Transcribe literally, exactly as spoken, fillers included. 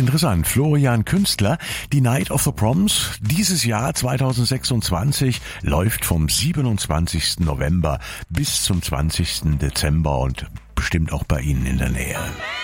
interessant. Florian Künstler, die Night of the Proms, dieses Jahr zweitausendsechsundzwanzig, läuft vom siebenundzwanzigsten November bis zum zwanzigsten Dezember und bestimmt auch bei Ihnen in der Nähe.